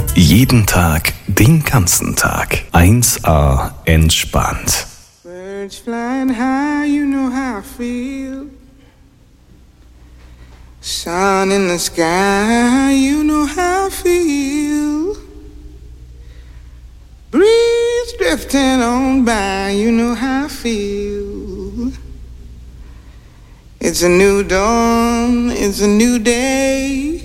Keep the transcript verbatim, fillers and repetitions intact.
Jeden Tag, den ganzen Tag. eins A entspannt. Birds flying high, you know how I feel. Sun in the sky, you know how I feel. Breeze drifting on by, you know how I feel. It's a new dawn, it's a new day.